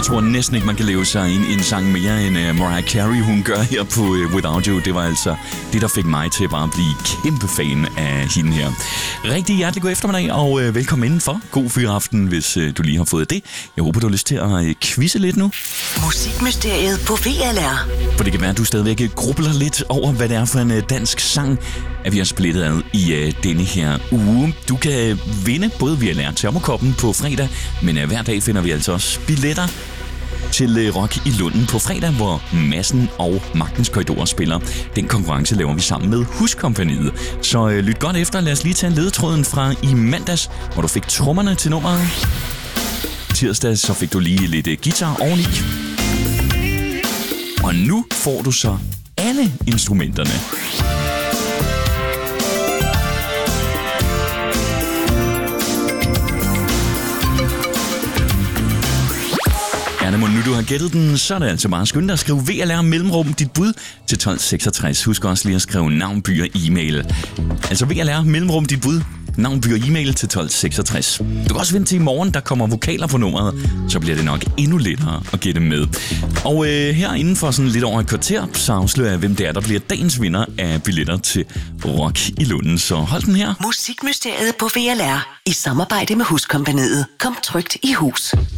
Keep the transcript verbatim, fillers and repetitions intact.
tror næsten ikke, man kan leve sig ind i en sang mere end uh, Mariah Carey, hun gør her på uh, Without You. Det var altså det, der fik mig til bare at blive kæmpe fan af hende her. Rigtig hjertelig god eftermiddag, og uh, velkommen indenfor. God fyraften, hvis uh, du lige har fået det. Jeg håber, du har lyst til at uh, quizze lidt nu. Musikmysteriet på V L R. For det kan være, at du stadigvæk grubler lidt over, hvad det er for en uh, dansk sang, at vi har splittet ad i uh, denne her uge. Du kan vinde både V L R Termokoppen på fredag, men uh, hver dag finder vi altså også billetter til uh, Rock i Lunden på fredag, hvor Madsen og Magtens Korridorer spiller. Den konkurrence laver vi sammen med Huskompagniet. Så uh, lyt godt efter. Lad os lige tage ledetråden fra i mandags, hvor du fik trommerne til nummeret. Tirsdag så fik du lige lidt uh, guitar oveni. Og nu får du så alle instrumenterne. Ja, når nu du har gættet den, så er det altså bare at skynde dig at skrive V L R mellemrum dit bud til tolv seksogtres. Husk også lige at skrive navn, by og e-mail. Altså V L R mellemrum dit bud, navn, by og e-mail til tolv seksogtres. Du kan også vente til i morgen, der kommer vokaler på nummeret, så bliver det nok endnu lettere at gætte med. Og øh, her inden for sådan lidt over et kvarter, så afslører jeg, hvem det er, der bliver dagens vinder af billetter til Rock i Lunden. Så hold den her. Musikmysteriet på V L R i samarbejde med Huskompagniet. Kom trygt i hus.